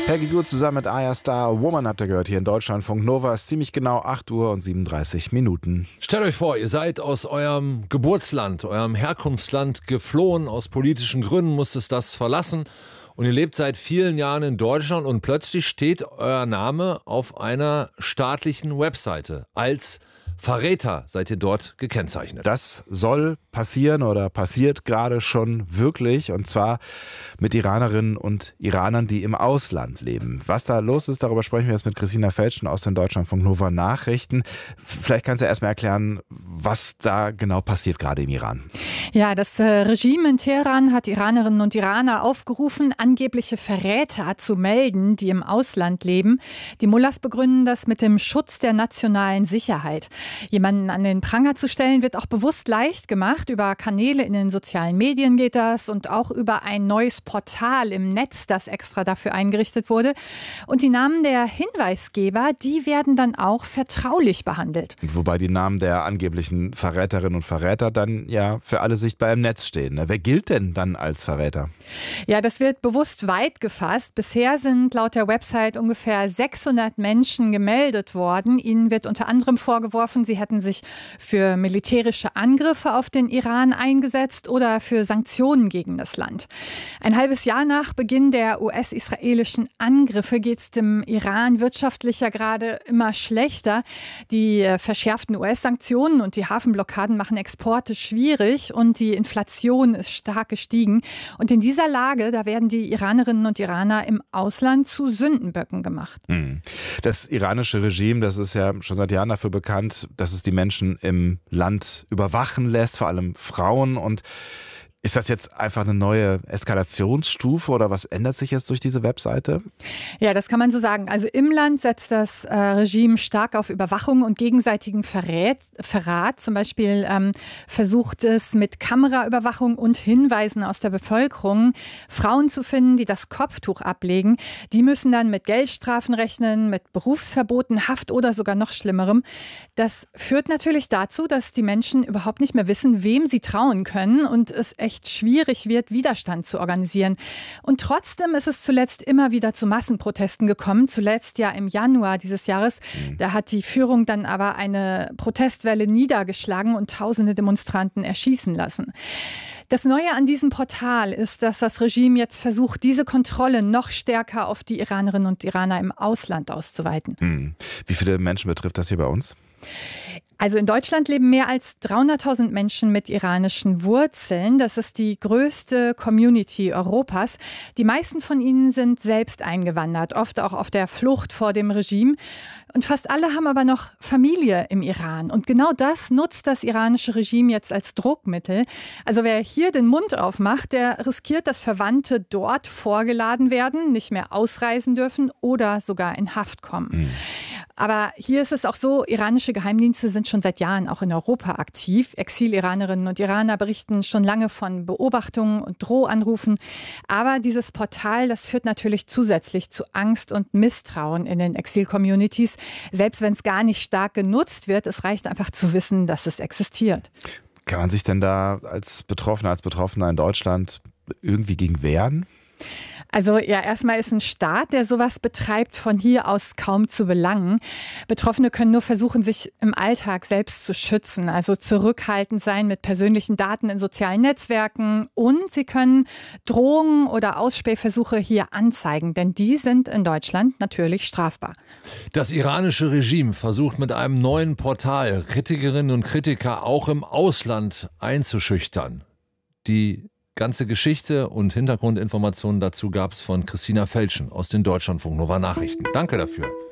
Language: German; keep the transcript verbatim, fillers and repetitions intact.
Peggy Gou zusammen mit Aya Star, Woman habt ihr gehört hier in Deutschlandfunk Nova. Ist ziemlich genau acht Uhr und siebenunddreißig Minuten. Stellt euch vor, ihr seid aus eurem Geburtsland, eurem Herkunftsland geflohen. Aus politischen Gründen musstet das verlassen. Und ihr lebt seit vielen Jahren in Deutschland und plötzlich steht euer Name auf einer staatlichen Webseite. Als Verräter seid ihr dort gekennzeichnet. Das soll passieren oder passiert gerade schon wirklich, und zwar mit Iranerinnen und Iranern, die im Ausland leben. Was da los ist, darüber sprechen wir jetzt mit Christina Felschen aus den Deutschlandfunk Nova Nachrichten. Vielleicht kannst du erst mal erklären, was da genau passiert gerade im Iran. Ja, das äh, Regime in Teheran hat Iranerinnen und Iraner aufgerufen, angebliche Verräter zu melden, die im Ausland leben. Die Mullahs begründen das mit dem Schutz der nationalen Sicherheit. Jemanden an den Pranger zu stellen, wird auch bewusst leicht gemacht. Über Kanäle in den sozialen Medien geht das und auch über ein neues Portal im Netz, das extra dafür eingerichtet wurde. Und die Namen der Hinweisgeber, die werden dann auch vertraulich behandelt. Wobei die Namen der angeblichen Verräterinnen und Verräter dann ja für alle sichtbar im Netz stehen. Wer gilt denn dann als Verräter? Ja, das wird bewusst weit gefasst. Bisher sind laut der Website ungefähr sechshundert Menschen gemeldet worden. Ihnen wird unter anderem vorgeworfen, sie hätten sich für militärische Angriffe auf den Iran eingesetzt oder für Sanktionen gegen das Land. Ein halbes Jahr nach Beginn der U S-israelischen Angriffe geht es dem Iran wirtschaftlich ja gerade immer schlechter. Die verschärften U S-Sanktionen und die Hafenblockaden machen Exporte schwierig und die Inflation ist stark gestiegen. Und in dieser Lage, da werden die Iranerinnen und Iraner im Ausland zu Sündenböcken gemacht. Das iranische Regime, das ist ja schon seit Jahren dafür bekannt, dass es die Menschen im Land überwachen lässt, vor allem Frauen. Und ist das jetzt einfach eine neue Eskalationsstufe oder was ändert sich jetzt durch diese Webseite? Ja, das kann man so sagen. Also im Land setzt das äh, Regime stark auf Überwachung und gegenseitigen Verrät, Verrat. Zum Beispiel ähm, versucht es mit Kameraüberwachung und Hinweisen aus der Bevölkerung Frauen zu finden, die das Kopftuch ablegen. Die müssen dann mit Geldstrafen rechnen, mit Berufsverboten, Haft oder sogar noch Schlimmerem. Das führt natürlich dazu, dass die Menschen überhaupt nicht mehr wissen, wem sie trauen können und es echt schwierig wird, Widerstand zu organisieren. Und trotzdem ist es zuletzt immer wieder zu Massenprotesten gekommen. Zuletzt ja im Januar dieses Jahres. Mhm. Da hat die Führung dann aber eine Protestwelle niedergeschlagen und tausende Demonstranten erschießen lassen. Das Neue an diesem Portal ist, dass das Regime jetzt versucht, diese Kontrolle noch stärker auf die Iranerinnen und Iraner im Ausland auszuweiten. Mhm. Wie viele Menschen betrifft das hier bei uns? Also in Deutschland leben mehr als dreihunderttausend Menschen mit iranischen Wurzeln. Das ist die größte Community Europas. Die meisten von ihnen sind selbst eingewandert, oft auch auf der Flucht vor dem Regime. Und fast alle haben aber noch Familie im Iran. Und genau das nutzt das iranische Regime jetzt als Druckmittel. Also wer hier den Mund aufmacht, der riskiert, dass Verwandte dort vorgeladen werden, nicht mehr ausreisen dürfen oder sogar in Haft kommen. Mhm. Aber hier ist es auch so, iranische Geheimdienste sind schon seit Jahren auch in Europa aktiv. Exil-Iranerinnen und Iraner berichten schon lange von Beobachtungen und Drohanrufen. Aber dieses Portal, das führt natürlich zusätzlich zu Angst und Misstrauen in den Exil-Communities. Selbst wenn es gar nicht stark genutzt wird, es reicht einfach zu wissen, dass es existiert. Kann man sich denn da als Betroffener, als Betroffener in Deutschland irgendwie gegen wehren? Also ja, erstmal ist ein Staat, der sowas betreibt, von hier aus kaum zu belangen. Betroffene können nur versuchen, sich im Alltag selbst zu schützen, also zurückhaltend sein mit persönlichen Daten in sozialen Netzwerken, und sie können Drohungen oder Ausspähversuche hier anzeigen, denn die sind in Deutschland natürlich strafbar. Das iranische Regime versucht mit einem neuen Portal Kritikerinnen und Kritiker auch im Ausland einzuschüchtern. Die ganze Geschichte und Hintergrundinformationen dazu gab es von Christina Felschen aus den Deutschlandfunk Nova Nachrichten. Danke dafür.